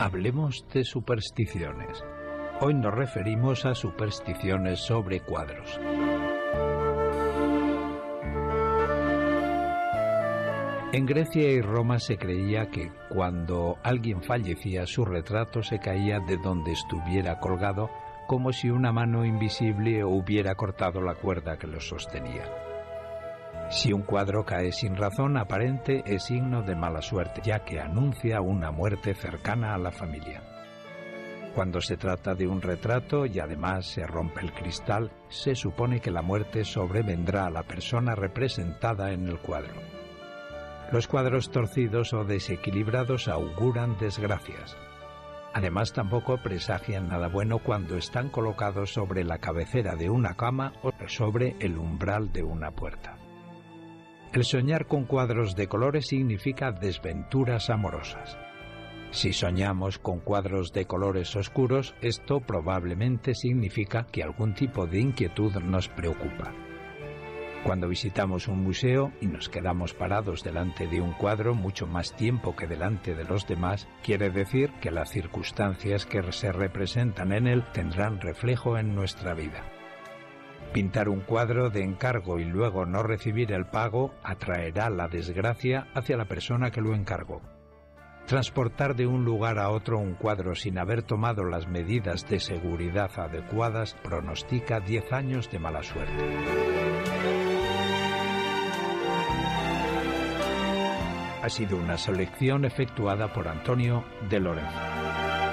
Hablemos de supersticiones. Hoy nos referimos a supersticiones sobre cuadros. En Grecia y Roma se creía que cuando alguien fallecía, su retrato se caía de donde estuviera colgado, como si una mano invisible hubiera cortado la cuerda que lo sostenía. Si un cuadro cae sin razón aparente, es signo de mala suerte, ya que anuncia una muerte cercana a la familia. Cuando se trata de un retrato y además se rompe el cristal, se supone que la muerte sobrevendrá a la persona representada en el cuadro. Los cuadros torcidos o desequilibrados auguran desgracias. Además, tampoco presagian nada bueno cuando están colocados sobre la cabecera de una cama o sobre el umbral de una puerta. El soñar con cuadros de colores significa desventuras amorosas. Si soñamos con cuadros de colores oscuros, esto probablemente significa que algún tipo de inquietud nos preocupa. Cuando visitamos un museo y nos quedamos parados delante de un cuadro mucho más tiempo que delante de los demás, quiere decir que las circunstancias que se representan en él tendrán reflejo en nuestra vida. Pintar un cuadro de encargo y luego no recibir el pago atraerá la desgracia hacia la persona que lo encargó. Transportar de un lugar a otro un cuadro sin haber tomado las medidas de seguridad adecuadas pronostica 10 años de mala suerte. Ha sido una selección efectuada por Antonio de Lorenzo.